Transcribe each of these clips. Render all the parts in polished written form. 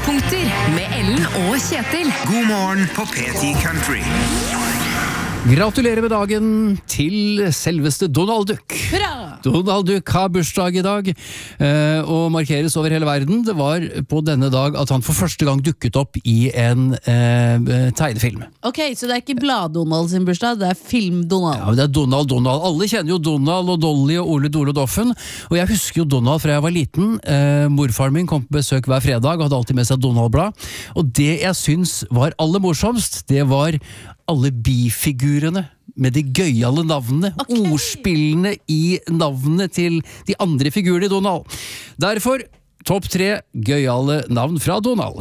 Høydepunkter med Ellen og Kjetil. God morgen på P10 Country. Gratulerer med dagen til selveste Donald Duck. Hurra! Donald Duck har bursdag i dag, og markeres over hele verden. Det var på denne dag at han for første gang dukket opp i en tegnefilm. Ok, så det er ikke Blad-Donald sin bursdag, det er Film-Donald. Ja, det er Donald. Alle kjenner jo Donald og Dolly og Ole Dole Doffen, og jeg husker jo Donald fra jeg var liten. Morfaren min kom på besøk hver fredag og hadde alltid med seg Donald-blad, og det jeg syns var aller morsomst, det var alle bifigurene med de gøyale navnene, ordspillene i navnene til de andre figurene i Donald. Derfor topp 3 gøyale navn fra Donald.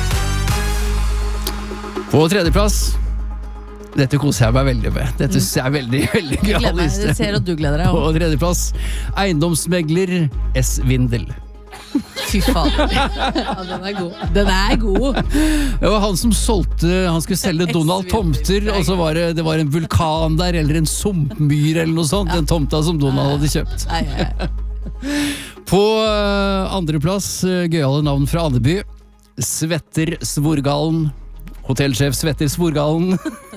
På tredjeplass, dette koser jeg meg veldig med. Dette synes jeg er veldig, veldig gøyal liste. Jeg ser at du gleder deg. På tredjeplass, eiendomsmegler S. Vindel. Fy faen. Ja, den er god. Den er god. Det var han som solgte, han skulle selge Donald tomter, og så var det var en vulkan der, eller en sumpmyr eller noe sånt, den tomta som Donald hadde kjøpt. På andreplass, gøyale navn fra Andeby, Svetter Svorgallen. Hotellsjef Svetter Svorgallen.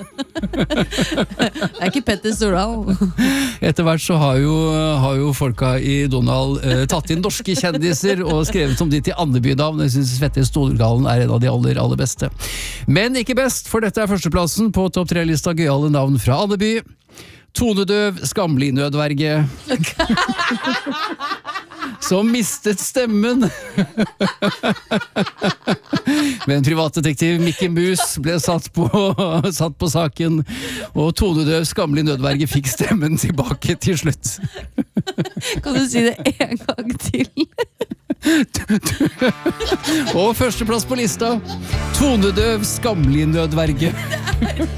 Det er ikke Petter Stordal. Etter hvert så har jo folka i Donald tatt inn norske kjendiser og skrevet om de til Andeby-navn. Jeg synes Svetter Svorgallen er en av de aller beste. Men ikke best, for dette er førsteplassen på topp 3-lista gøyale navn fra Andeby. Tonedøv, skamlig nødverge. Som mistet stemmen. Men privatdetektiv Mikke Mus ble satt på saken, og tonedøv, skamlig nødverge fikk stemmen tilbake til slutt. Kan du si det en gang til? Og førsteplass på lista, tonedøv, skamlig nødverge.